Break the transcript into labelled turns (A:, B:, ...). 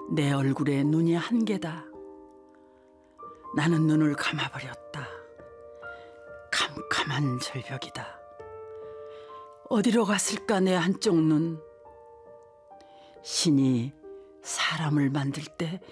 A: 내 얼굴에 눈이 한 개다. 나는 눈을 감아버렸다. 캄캄한 절벽이다. 어디로 갔을까 내 한쪽 눈. 신이 사람을 만들 때